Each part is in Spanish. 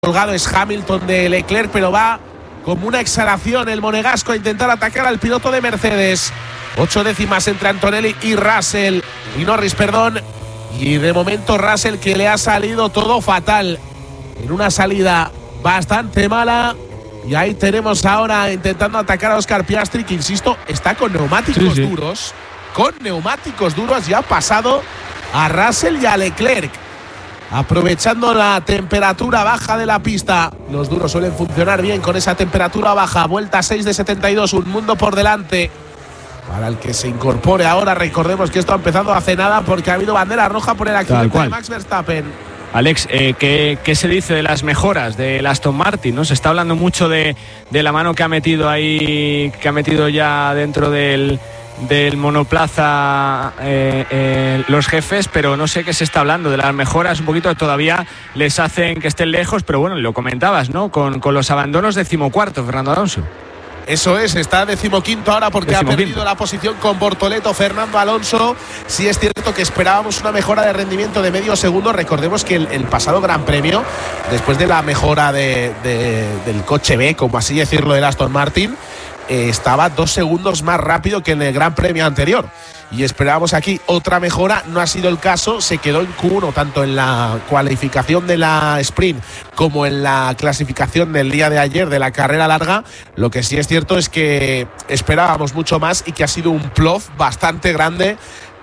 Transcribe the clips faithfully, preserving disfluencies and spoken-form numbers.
colgado es Hamilton de Leclerc, pero va como una exhalación el monegasco a intentar atacar al piloto de Mercedes. Ocho décimas entre Antonelli y Russell y Norris, perdón. Y de momento Russell, que le ha salido todo fatal en una salida bastante mala. Y ahí tenemos ahora intentando atacar a Oscar Piastri, que insisto, está con neumáticos sí, sí. duros. Con neumáticos duros ya ha pasado a Russell y a Leclerc. Aprovechando la temperatura baja de la pista. Los duros suelen funcionar bien con esa temperatura baja. Vuelta seis de setenta y dos, un mundo por delante. Para el que se incorpore ahora, recordemos que esto ha empezado hace nada porque ha habido bandera roja por el accidente de Max Verstappen. Alex, eh, ¿qué, ¿qué se dice de las mejoras del Aston Martin? ¿No? Se está hablando mucho de, de la mano que ha metido ahí, que ha metido ya dentro del, del monoplaza eh, eh, los jefes, pero no sé qué se está hablando de las mejoras. Un poquito todavía les hacen que estén lejos, pero bueno, lo comentabas, ¿no? Con, con los abandonos decimocuarto, Fernando Alonso. Eso es, está decimoquinto ahora porque decimoquinto. Ha perdido la posición con Bortoleto Fernando Alonso. Sí es cierto que esperábamos una mejora de rendimiento de medio segundo. Recordemos que el, el pasado Gran Premio, después de la mejora de, de, del coche B, como así decirlo, del Aston Martin, eh, estaba dos segundos más rápido que en el Gran Premio anterior. Y esperábamos aquí otra mejora, no ha sido el caso, se quedó en Q uno tanto en la cualificación de la sprint como en la clasificación del día de ayer de la carrera larga. Lo que sí es cierto es que esperábamos mucho más y que ha sido un plof bastante grande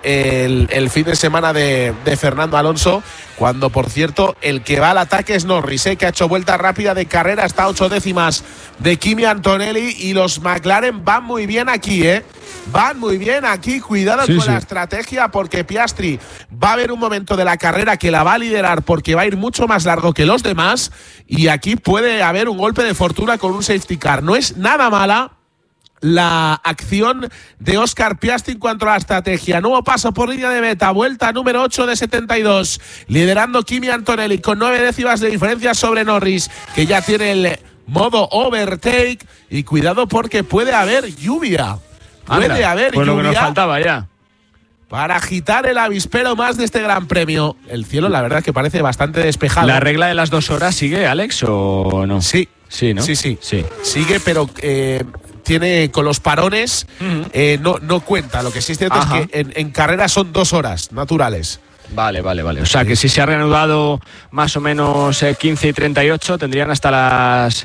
el, el fin de semana de, de Fernando Alonso, cuando por cierto el que va al ataque es Norris, ¿eh? Que ha hecho vuelta rápida de carrera, está a ocho décimas de Kimi Antonelli, y los McLaren van muy bien aquí, ¿eh? Van muy bien aquí, cuidado sí, con sí. la estrategia, porque Piastri va a haber un momento de la carrera que la va a liderar porque va a ir mucho más largo que los demás, y aquí puede haber un golpe de fortuna con un safety car. No es nada mala la acción de Oscar Piastri en cuanto a la estrategia. Nuevo paso por línea de meta, vuelta número ocho de setenta y dos, liderando Kimi Antonelli con nueve décimas de diferencia sobre Norris, que ya tiene el modo overtake, y cuidado porque puede haber lluvia. Puede Anda, haber pues lluvia. Lo que nos faltaba ya. Para agitar el avispero más de este Gran Premio. El cielo, la verdad, que parece bastante despejado. ¿La regla de las dos horas sigue, Alex, o no? Sí. Sí, ¿no? Sí, sí. sí. Sigue, pero eh, tiene con los parones, uh-huh. eh, no, no cuenta. Lo que sí es cierto Ajá. es que en, en carrera son dos horas naturales. Vale, vale, vale. O sea, que si se ha reanudado más o menos eh, quince y treinta y ocho, tendrían hasta las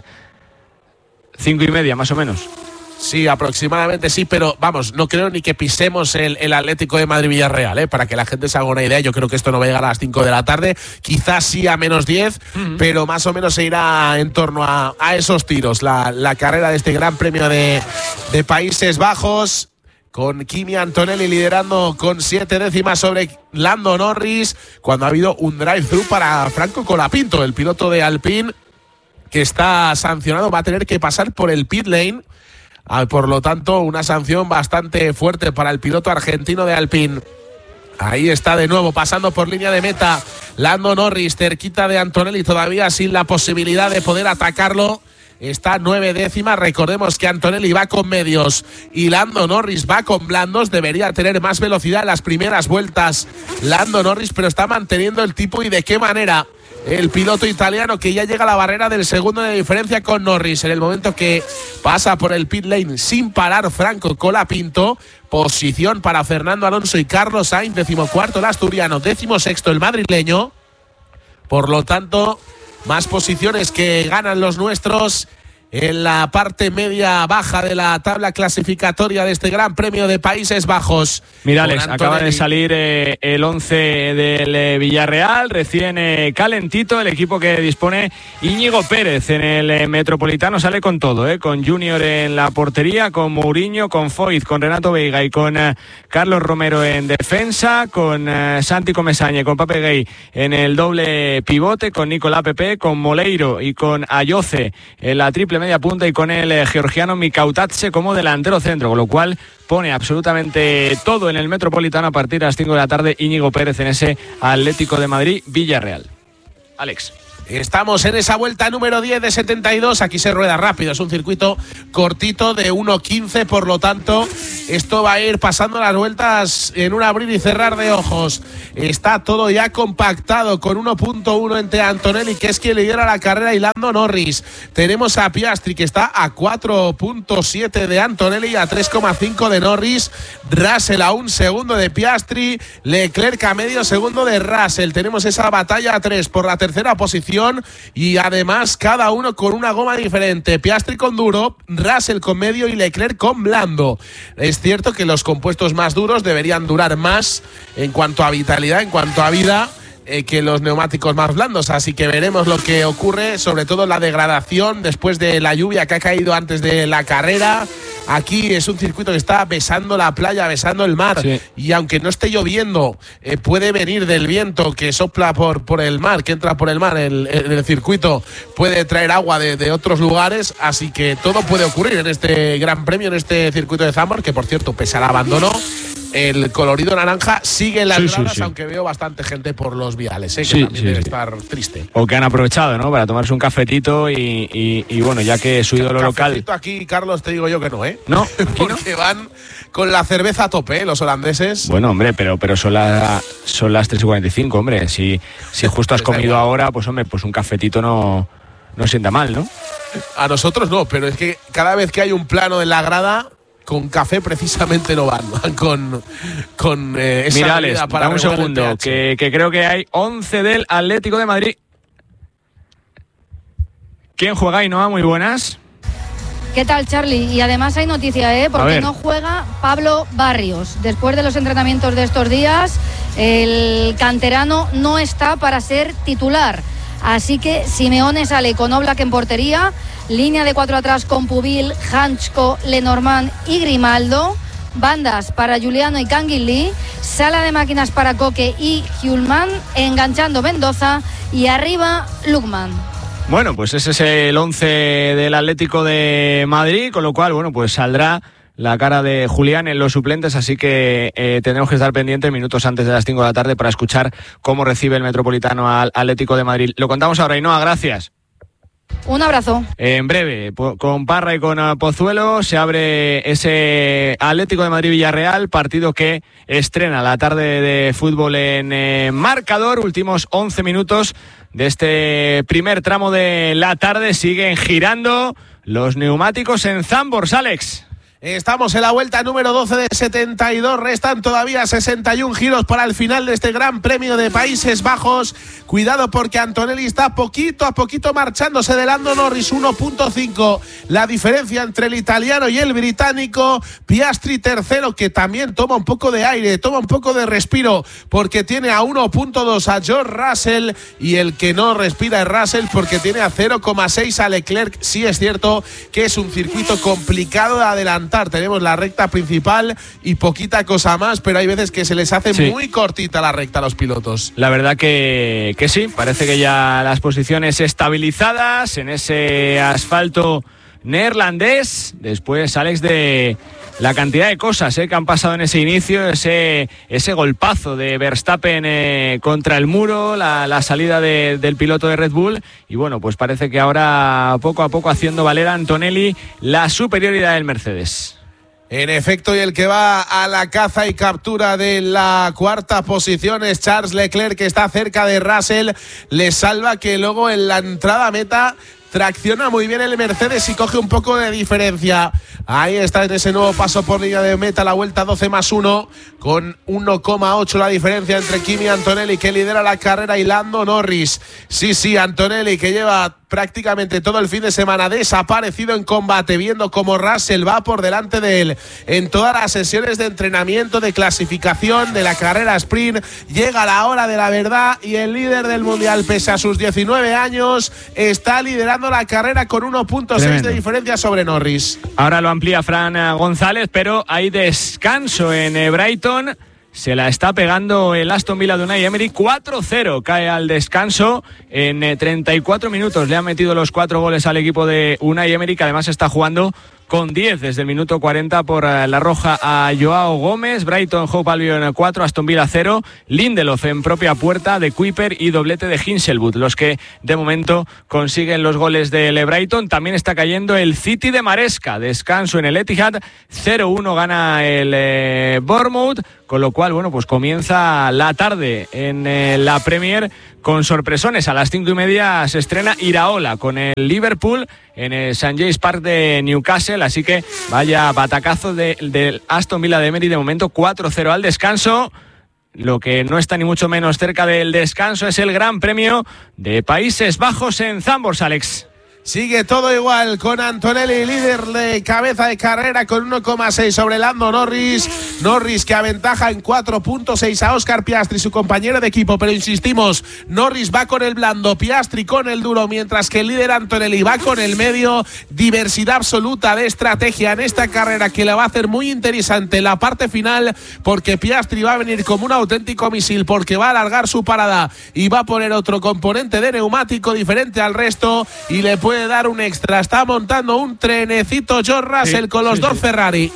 cinco y media, más o menos. Sí, aproximadamente sí, pero vamos, no creo ni que pisemos el, el Atlético de Madrid-Villarreal, ¿eh? Para que la gente se haga una idea. Yo creo que esto no va a llegar a las cinco de la tarde, quizás sí a menos diez, uh-huh. pero más o menos se irá en torno a, a esos tiros la, la carrera de este Gran Premio de, de Países Bajos, con Kimi Antonelli liderando con siete décimas sobre Lando Norris, cuando ha habido un drive-thru para Franco Colapinto, el piloto de Alpine, que está sancionado, va a tener que pasar por el pit lane. Ah, por lo tanto, una sanción bastante fuerte para el piloto argentino de Alpine. Ahí está de nuevo, pasando por línea de meta, Lando Norris, cerquita de Antonelli, todavía sin la posibilidad de poder atacarlo. Está nueve décimas. Recordemos que Antonelli va con medios y Lando Norris va con blandos. Debería tener más velocidad en las primeras vueltas Lando Norris, pero está manteniendo el tipo. ¿Y de qué manera? El piloto italiano, que ya llega a la barrera del segundo de diferencia con Norris. En el momento que pasa por el pit lane sin parar Franco Colapinto. Posición para Fernando Alonso y Carlos Sainz, decimocuarto el asturiano, decimosexto el madrileño. Por lo tanto, más posiciones que ganan los nuestros en la parte media baja de la tabla clasificatoria de este Gran Premio de Países Bajos. Mira, Alex, acaba de salir eh, el once del eh, Villarreal, recién eh, calentito, el equipo que dispone Íñigo Pérez en el eh, Metropolitano. Sale con todo, eh, con Junior en la portería, con Mourinho, con Foyt, con Renato Veiga y con eh, Carlos Romero en defensa, con eh, Santi Comesaña y con Pape Gay en el doble pivote, con Nicolás Pepe, con Moleiro y con Ayoce en la triple media punta, y con el eh, georgiano Mikautatse como delantero centro, con lo cual pone absolutamente todo en el Metropolitano a partir de las cinco de la tarde. Íñigo Pérez en ese Atlético de Madrid Villarreal. Alex. Estamos en esa vuelta número diez de setenta y dos, aquí se rueda rápido, es un circuito cortito de uno quince, por lo tanto esto va a ir pasando las vueltas en un abrir y cerrar de ojos. Está todo ya compactado con uno punto uno entre Antonelli, que es quien lidera la carrera, y Lando Norris. Tenemos a Piastri, que está a cuatro punto siete de Antonelli y a tres coma cinco de Norris. Russell a un segundo de Piastri, Leclerc a medio segundo de Russell. Tenemos esa batalla a tres por la tercera posición, y además cada uno con una goma diferente. Piastri con duro, Russell con medio y Leclerc con blando. Es cierto que los compuestos más duros deberían durar más en cuanto a vitalidad, en cuanto a vida, eh, que los neumáticos más blandos, así que veremos lo que ocurre, sobre todo la degradación después de la lluvia que ha caído antes de la carrera. Aquí es un circuito que está besando la playa, besando el mar, sí. Y aunque no esté lloviendo, eh, puede venir del viento que sopla por, por el mar, que entra por el mar, el, el, el circuito puede traer agua de, de otros lugares, así que todo puede ocurrir en este Gran Premio, en este circuito de Zandvoort, que por cierto, pese al abandono, el colorido naranja sigue en las sí, gradas, sí, sí. aunque veo bastante gente por los viales, ¿eh? que sí, también sí, debe sí. estar triste. O que han aprovechado, ¿no?, para tomarse un cafetito y, y, y bueno, ya que su ídolo local… Aquí, Carlos, te digo yo que no, ¿eh? No, aquí no. Porque van con la cerveza a tope, ¿eh? Los holandeses. Bueno, hombre, pero, pero son, la, son las tres y cuarenta y cinco, hombre. Si, si justo has comido ahora, pues hombre, pues un cafetito no, no sienta mal, ¿no? A nosotros no, pero es que cada vez que hay un plano en la grada, con café precisamente no van, van con, con eh, esa Mira, Alex, para dame un segundo, que, que creo que hay once del Atlético de Madrid. ¿Quién juega, Ainhoa? Muy buenas. ¿Qué tal, Charlie? Y además hay noticia, ¿eh? Porque no juega Pablo Barrios. Después de los entrenamientos de estos días, el canterano no está para ser titular. Así que Simeone sale con Oblak en portería, línea de cuatro atrás con Pubil, Hanchko, Lenormand y Grimaldo, bandas para Giuliano y Canguilí, sala de máquinas para Coque y Hjulmand, enganchando Mendoza, y arriba Lukman. Bueno, pues ese es el once del Atlético de Madrid, con lo cual, bueno, pues saldrá la cara de Julián en los suplentes, así que eh, tendremos que estar pendientes minutos antes de las cinco de la tarde para escuchar cómo recibe el Metropolitano al Atlético de Madrid. Lo contamos ahora, Ainhoa, gracias. Un abrazo. En breve, con Parra y con Pozuelo, se abre ese Atlético de Madrid-Villarreal, partido que estrena la tarde de fútbol en eh, marcador. Últimos once minutos de este primer tramo de la tarde. Siguen girando los neumáticos en Zandvoort, Alex. Estamos en la vuelta número doce de setenta y dos, restan todavía sesenta y uno giros para el final de este Gran Premio de Países Bajos. Cuidado porque Antonelli está poquito a poquito marchándose de Lando Norris, uno punto cinco la diferencia entre el italiano y el británico. Piastri tercero, que también toma un poco de aire, toma un poco de respiro, porque tiene a uno punto dos a George Russell, y el que no respira es Russell porque tiene a cero coma seis a Leclerc. Sí es cierto que es un circuito complicado de adelantar. Tenemos la recta principal y poquita cosa más, pero hay veces que se les hace sí. muy cortita la recta a los pilotos. La verdad que, que sí, parece que ya las posiciones estabilizadas en ese asfalto neerlandés. Después, Alex, de la cantidad de cosas eh, que han pasado en ese inicio, ese, ese golpazo de Verstappen eh, contra el muro, la, la salida de, del piloto de Red Bull, y bueno, pues parece que ahora poco a poco haciendo valer a Antonelli la superioridad del Mercedes. En efecto, y el que va a la caza y captura de la cuarta posición es Charles Leclerc, que está cerca de Russell, le salva que luego en la entrada a meta tracciona muy bien el Mercedes y coge un poco de diferencia. Ahí está en ese nuevo paso por línea de meta, la vuelta doce más uno, con uno coma ocho la diferencia entre Kimi Antonelli, que lidera la carrera, y Lando Norris. Sí, sí, Antonelli, que lleva prácticamente todo el fin de semana desaparecido en combate, viendo cómo Russell va por delante de él en todas las sesiones de entrenamiento, de clasificación, de la carrera sprint. Llega la hora de la verdad y el líder del mundial, pese a sus diecinueve años, está liderando la carrera con uno punto seis de diferencia sobre Norris. Ahora lo amplía Fran González, pero hay descanso en Brighton. Se la está pegando el Aston Villa de Unai Emery, cuatro cero, cae al descanso en treinta y cuatro minutos. Le han metido los cuatro goles al equipo de Unai Emery, que además está jugando con diez desde el minuto cuarenta por uh, la roja a Joao Gómez. Brighton Hove Albion cuatro, Aston Villa cero. Lindelof en propia puerta de Kuiper y doblete de Hinshelwood, los que de momento consiguen los goles del Brighton. También está cayendo el City de Maresca, descanso en el Etihad, cero uno gana el eh, Bournemouth, con lo cual, bueno, pues comienza la tarde en eh, la Premier con sorpresones. A las cinco y media se estrena Iraola con el Liverpool en el Saint James Park de Newcastle, así que vaya batacazo del de Aston Villa de Emery, de momento cuatro cero al descanso. Lo que no está ni mucho menos cerca del descanso es el Gran Premio de Países Bajos en Zandvoort, Alex. Sigue todo igual con Antonelli, líder de cabeza de carrera con uno coma seis sobre Lando Norris. Norris que aventaja en cuatro punto seis a Oscar Piastri, su compañero de equipo. Pero insistimos, Norris va con el blando, Piastri con el duro, mientras que el líder Antonelli va con el medio. Diversidad absoluta de estrategia en esta carrera que la va a hacer muy interesante la parte final, porque Piastri va a venir como un auténtico misil, porque va a alargar su parada y va a poner otro componente de neumático diferente al resto y le puede dar un extra. Está montando un trenecito George Russell, sí, con los sí, dos sí. Ferrari,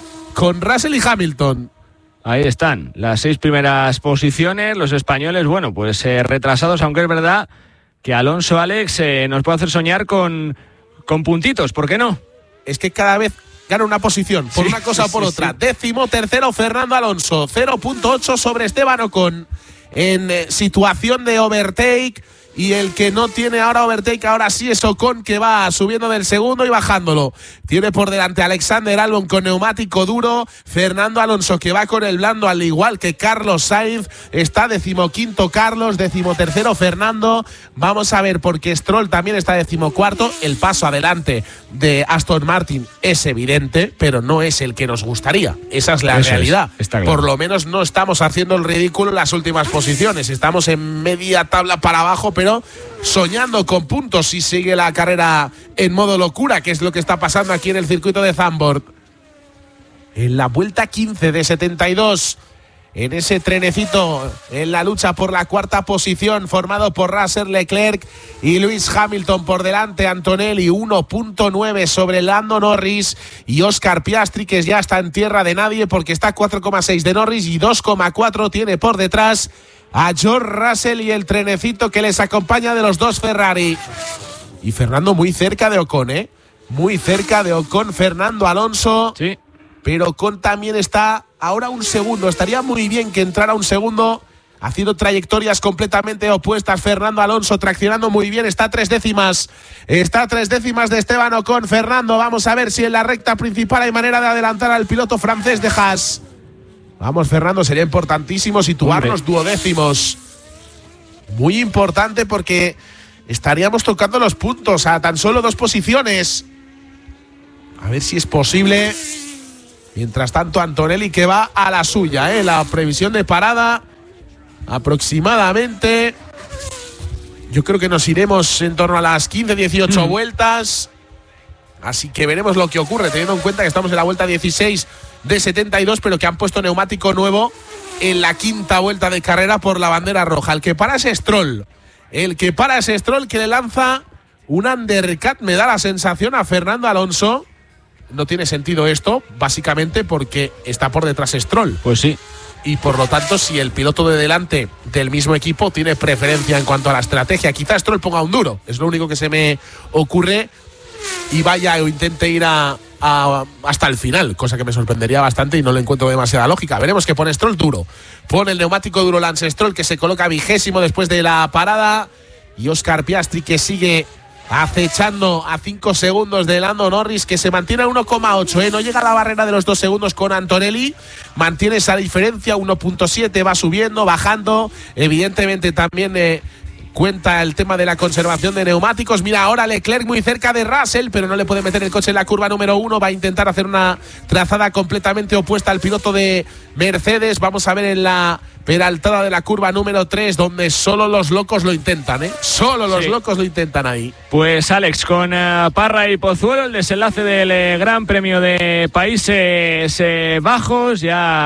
con Russell y Hamilton. Ahí están las seis primeras posiciones. Los españoles, bueno, pues eh, retrasados, aunque es verdad que Alonso, Alex, eh, nos puede hacer soñar con, con puntitos, ¿por qué no? Es que cada vez gana una posición, por sí, una cosa o por sí, otra. Sí. Décimo tercero Fernando Alonso, cero punto ocho sobre Esteban Ocon en eh, situación de overtake. Y el que no tiene ahora overtake, ahora sí es Ocon, que va subiendo del segundo y bajándolo. Tiene por delante Alexander Albon con neumático duro. Fernando Alonso, que va con el blando, al igual que Carlos Sainz. Está decimoquinto Carlos, decimotercero Fernando. Vamos a ver, porque Stroll también está decimocuarto. El paso adelante de Aston Martin es evidente, pero no es el que nos gustaría. Esa es la Eso realidad. Es, claro. Por lo menos no estamos haciendo el ridículo en las últimas posiciones. Estamos en media tabla para abajo, pero soñando con puntos si sigue la carrera en modo locura, que es lo que está pasando aquí en el circuito de Zandvoort. En la vuelta quince de setenta y dos, en ese trenecito, en la lucha por la cuarta posición, formado por Russell, Leclerc y Lewis Hamilton. Por delante Antonelli, uno punto nueve sobre Lando Norris y Oscar Piastri, que ya está en tierra de nadie porque está cuatro coma seis de Norris y dos coma cuatro tiene por detrás a George Russell y el trenecito que les acompaña de los dos Ferrari. Y Fernando muy cerca de Ocon, ¿eh? Muy cerca de Ocon, Fernando Alonso. Sí. Pero Ocon también está ahora un segundo. Estaría muy bien que entrara un segundo, haciendo trayectorias completamente opuestas. Fernando Alonso traccionando muy bien. Está a tres décimas. Está a tres décimas de Esteban Ocon. Fernando, vamos a ver si en la recta principal hay manera de adelantar al piloto francés de Haas. Vamos, Fernando, sería importantísimo situarnos duodécimos. Muy importante porque estaríamos tocando los puntos a tan solo dos posiciones. A ver si es posible. Mientras tanto, Antonelli, que va a la suya, ¿eh? La previsión de parada aproximadamente. Yo creo que nos iremos en torno a las quince dieciocho mm. vueltas. Así que veremos lo que ocurre, teniendo en cuenta que estamos en la vuelta dieciséis de setenta y dos, pero que han puesto neumático nuevo en la quinta vuelta de carrera por la bandera roja. El que para es Stroll. El que para es Stroll, que le lanza un undercut. Me da la sensación a Fernando Alonso. No tiene sentido esto, básicamente porque está por detrás Stroll. Pues sí. Y por lo tanto, si el piloto de delante del mismo equipo tiene preferencia en cuanto a la estrategia, quizá Stroll ponga un duro. Es lo único que se me ocurre. Y vaya o intente ir a, a, hasta el final, cosa que me sorprendería bastante y no le encuentro demasiada lógica. Veremos que pone Stroll duro. Pone el neumático duro Lance Stroll, que se coloca vigésimo después de la parada. Y Oscar Piastri, que sigue acechando a cinco segundos de Lando Norris, que se mantiene a uno coma ocho. ¿eh? No llega a la barrera de los dos segundos con Antonelli. Mantiene esa diferencia, uno punto siete. Va subiendo, bajando. Evidentemente también... Eh, cuenta el tema de la conservación de neumáticos. Mira, ahora Leclerc muy cerca de Russell, pero no le puede meter el coche en la curva número uno. Va a intentar hacer una trazada completamente opuesta al piloto de Mercedes. Vamos a ver en la peraltada de la curva número tres, donde solo los locos lo intentan, ¿eh? Solo los sí. locos lo intentan ahí. Pues Alex, con uh, Parra y Pozuelo, el desenlace del eh, Gran Premio de Países eh, Bajos. Ya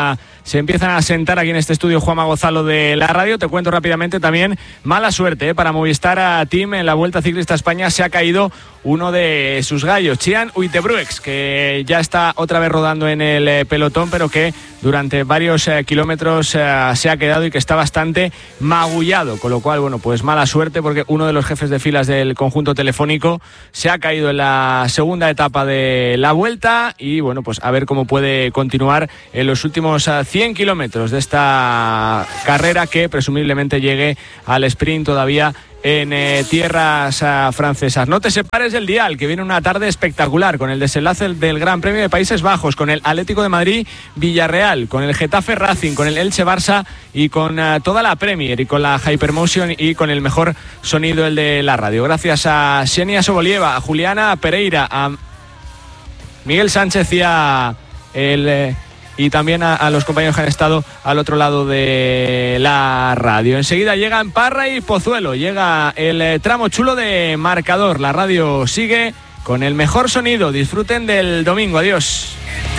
se empiezan a sentar aquí en este estudio Juanma Gonzalo de la radio. Te cuento rápidamente también, mala suerte ¿eh? para Movistar a Team en la Vuelta Ciclista España. Se ha caído uno de sus gallos, Chian Uitebruex, que ya está otra vez rodando en el eh, pelotón, pero que durante varios eh, kilómetros eh, se ha quedado y que está bastante magullado, con lo cual, bueno, pues mala suerte porque uno de los jefes de filas del conjunto telefónico se ha caído en la segunda etapa de la Vuelta y, bueno, pues a ver cómo puede continuar en los últimos eh, cien kilómetros de esta carrera que presumiblemente llegue al sprint todavía en eh, tierras uh, francesas. No te separes del dial, que viene una tarde espectacular con el desenlace del Gran Premio de Países Bajos, con el Atlético de Madrid Villarreal, con el Getafe Racing, con el Elche Barça y con uh, toda la Premier y con la Hypermotion y con el mejor sonido, el de la radio. Gracias a Xenia Sobolieva, a Juliana Pereira, a Miguel Sánchez y a el... Eh, y también a, a los compañeros que han estado al otro lado de la radio. Enseguida llegan Parra y Pozuelo, llega el eh, tramo chulo de marcador. La radio sigue con el mejor sonido. Disfruten del domingo. Adiós.